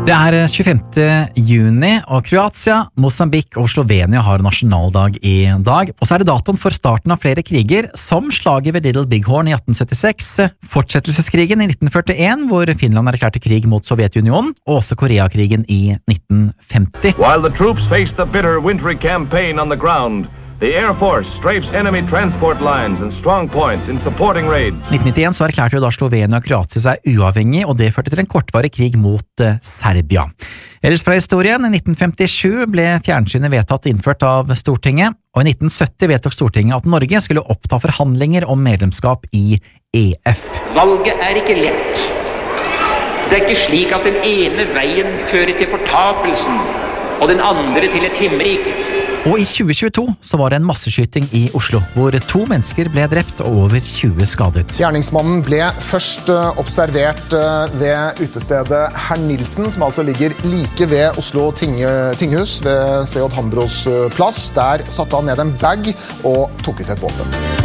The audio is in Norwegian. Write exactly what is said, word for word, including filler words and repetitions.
Det er tjuefemte juni, og Kroatia, Mosambik og Slovenia har nasjonaldag i dag. Og så er det datoen for starten av flere kriger, som slaget ved Little Bighorn i atten syttiseks, fortsettelseskrigen i nitten førtien, hvor Finland erklærte krig mot Sovjetunionen, og også Koreakrigen i nitten femti. While the troops faced the bitter wintry campaign on the ground, the Air Force strafes enemy transport lines and strong points in supporting raids. nitten nittien så erklærte jo da Slovenia og Kroatia seg uavhengig, og det førte til en kortvarig krig mot eh, Serbia. Ellers fra historien, i nitten femtisju ble fjernsynet vedtatt innført av Stortinget, og i nitten sytti vedtok Stortinget at Norge skulle oppta forhandlinger om medlemskap i E F. Valget er ikke lett. Det er ikke slik at den ene veien fører til fortapelsen, og den andre til et himmelrike. Og i tjue tjueto så var det en masseskyting i Oslo, hvor to mennesker ble drept og over tjue skadet. Gjerningsmannen ble først observert ved utestedet Herr Nilsen, som altså ligger like ved Oslo ting tinghus, ved C J Hambros plass. Der satte han ned en bag og tok ut et våpen.